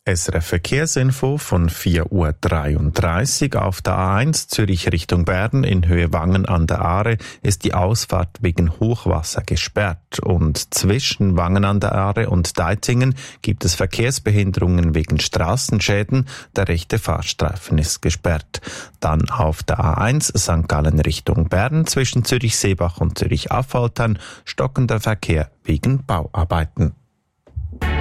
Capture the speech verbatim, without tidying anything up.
S R F Verkehrsinfo von vier Uhr dreiunddreißig. Auf der A eins Zürich Richtung Bern in Höhe Wangen an der Aare ist die Ausfahrt wegen Hochwasser gesperrt. Und zwischen Wangen an der Aare und Deizingen gibt es Verkehrsbehinderungen wegen Straßenschäden. Der rechte Fahrstreifen ist gesperrt. Dann auf der A eins Sankt Gallen Richtung Bern zwischen Zürich Seebach und Zürich Affoltern stockender Verkehr wegen Bauarbeiten.